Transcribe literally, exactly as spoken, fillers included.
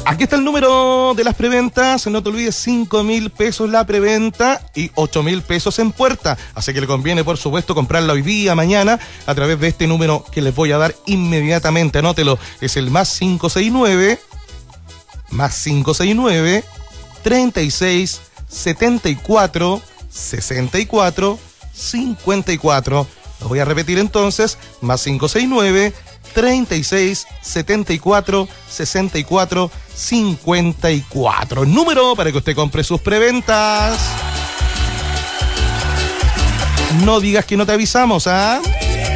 Aquí está el número de las preventas. No te olvides, cinco mil pesos la preventa y ocho mil pesos en puerta. Así que le conviene, por supuesto, comprarla hoy día, mañana, a través de este número que les voy a dar inmediatamente. Anótelo. Es el más cinco seis nueve, más cinco seis nueve, treinta y seis, setenta y cuatro, sesenta y cuatro, cincuenta y cuatro. Lo voy a repetir entonces. Más cinco seis nueve, treinta y seis, setenta y cuatro, sesenta y cuatro, cincuenta y cuatro. Número para que usted compre sus preventas. No digas que no te avisamos, ¿ah? ¿eh?